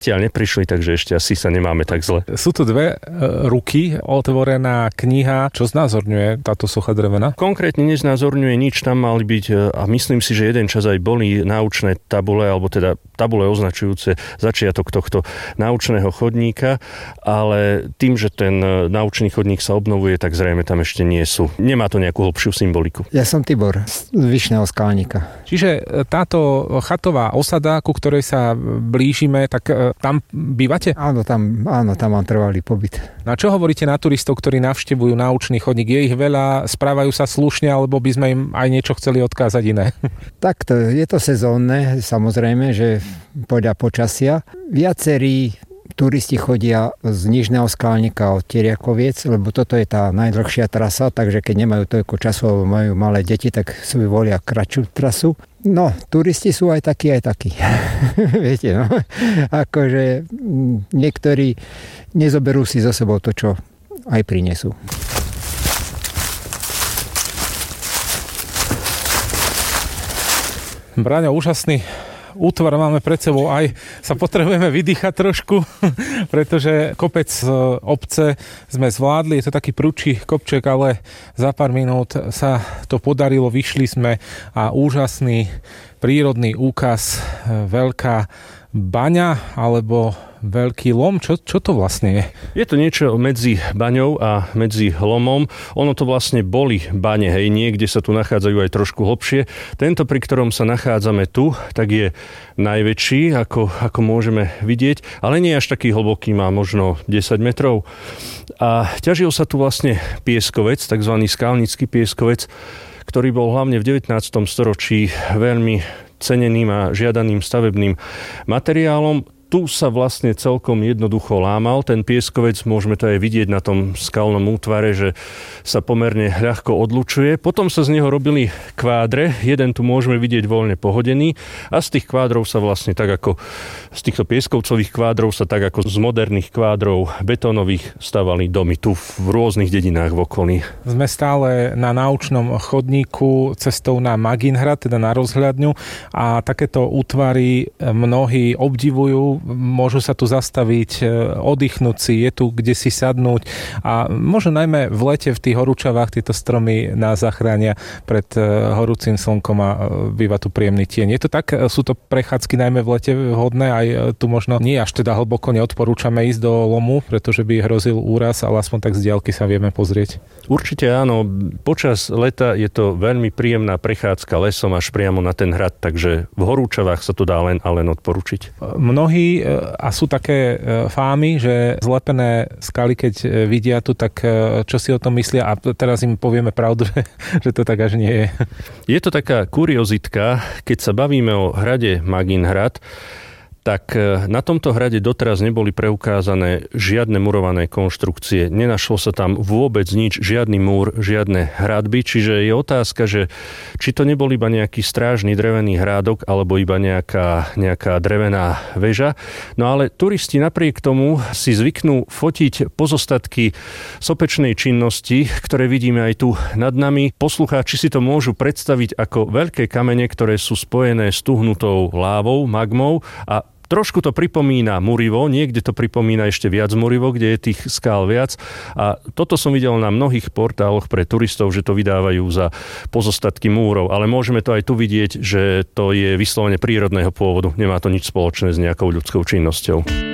Tiaľ neprišli, takže ešte asi sa nemáme tak zle. Sú tu dve ruky, otvorená kniha. Čo znázorňuje táto socha drevená? Konkrétne neznázorňuje nič, tam mali byť, a myslím si, že jeden čas aj boli naučné tabule, alebo teda tabule označujúce začiatok tohto naučného chodníka, ale tým, že ten naučný chodník sa obnovuje, tak zrejme tam ešte nie sú. Nemá to nejakú hlbšiu symboliku. Ja som Tibor z Vyšného Skalníka. Čiže táto chatová osada, ku ktorej sa blížime, tak tam bývate? Áno, tam mám trvalý pobyt. Na čo hovoríte na turistov, ktorí navštevujú naučný chodník? Je ich veľa, správajú sa slušne, alebo by sme im aj niečo chceli odkázať iné? Tak je to sezónne, samozrejme, že podľa počasia. Viacerí turisti chodia z Nižného Skalníka od Tiriakoviec, lebo toto je tá najdlhšia trasa, takže keď nemajú toľko času alebo majú malé deti, tak si vyvolia kratšiu trasu. No, turisti sú aj takí. Viete, no. Akože niektorí nezoberú si so sebou to, čo aj prinesú. Braňo, úžasný útvar máme pred sebou, aj sa potrebujeme vydýchať trošku, pretože kopec obce sme zvládli, je to taký prudší kopček, ale za pár minút sa to podarilo, vyšli sme a úžasný prírodný úkaz, veľká baňa alebo veľký lom. Čo to vlastne je? Je to niečo medzi baňou a medzi lomom. Ono to vlastne boli bane, hej, niekde sa tu nachádzajú aj trošku hlbšie. Tento, pri ktorom sa nachádzame tu, tak je najväčší, ako môžeme vidieť, ale nie až taký hlboký, má možno 10 metrov. A ťažil sa tu vlastne pieskovec, takzvaný skalnický pieskovec, ktorý bol hlavne v 19. storočí veľmi ceneným a žiadaným stavebným materiálom. Tu sa vlastne celkom jednoducho lámal. Ten pieskovec, môžeme to aj vidieť na tom skalnom útvare, že sa pomerne ľahko odlučuje. Potom sa z neho robili kvádre. Jeden tu môžeme vidieť voľne pohodený a z tých kvádrov sa vlastne tak ako z týchto pieskovcových kvádrov sa tak ako z moderných kvádrov betónových stavali domy tu v rôznych dedinách v okolí. Sme stále na naučnom chodníku cestou na Maginhrad, teda na rozhľadňu, a takéto útvary mnohí obdivujú. Môžu sa tu zastaviť, oddychnúť si, je tu kde si sadnúť a možno najmä v lete v tých horúčavách tieto stromy nás zachránia pred horúcim slnkom a býva tu príjemný tieň. Je to tak? Sú to prechádzky najmä v lete vhodné? Aj tu možno nie až teda hlboko neodporúčame ísť do lomu, pretože by hrozil úraz, ale aspoň tak z diaľky sa vieme pozrieť. Určite áno. Počas leta je to veľmi príjemná prechádzka lesom až priamo na ten hrad, takže v horúčavách sa to dá len odporučiť. Mnohí a sú také fámy, že zlepené skaly, keď vidia tu, tak čo si o tom myslia, a teraz im povieme pravdu, že to tak až nie je. Je to taká kuriozitka, keď sa bavíme o hrade Maginhrad, tak na tomto hrade doteraz neboli preukázané žiadne murované konštrukcie. Nenašlo sa tam vôbec nič, žiadny múr, žiadne hradby, čiže je otázka, že či to nebol iba nejaký strážny drevený hrádok alebo iba nejaká drevená väža. No ale turisti napriek tomu si zvyknú fotiť pozostatky sopečnej činnosti, ktoré vidíme aj tu nad nami. Poslucháči si to môžu predstaviť ako veľké kamene, ktoré sú spojené s tuhnutou lávou, magmou, a trošku to pripomína Murivo, niekde to pripomína ešte viac Murivo, kde je tých skál viac. A toto som videl na mnohých portáloch pre turistov, že to vydávajú za pozostatky múrov. Ale môžeme to aj tu vidieť, že to je vyslovene prírodného pôvodu. Nemá to nič spoločné s nejakou ľudskou činnosťou.